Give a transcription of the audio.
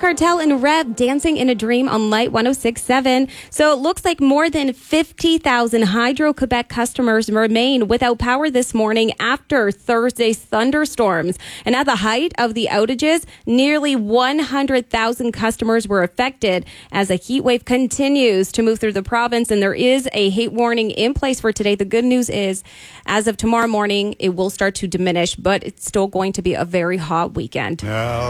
Cartel and Rev dancing in a dream on Light 106.7. So it looks like more than 50,000 Hydro-Quebec customers remain without power this morning after Thursday's thunderstorms. And at the height of the outages, nearly 100,000 customers were affected as a heat wave continues to move through the province. And there is a heat warning in place for today. The good news is, as of tomorrow morning, it will start to diminish, but it's still going to be a very hot weekend.